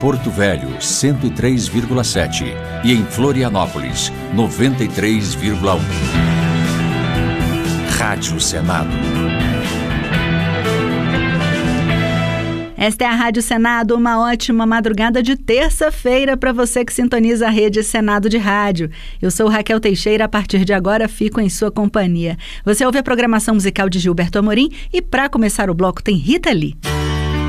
Porto Velho, 103,7. E em Florianópolis, 93,1. Rádio Senado. Esta é a Rádio Senado, uma ótima madrugada de terça-feira para você que sintoniza a rede Senado de Rádio. Eu sou Raquel Teixeira, a partir de agora fico em sua companhia. Você ouve a programação musical de Gilberto Amorim e para começar o bloco tem Rita Lee.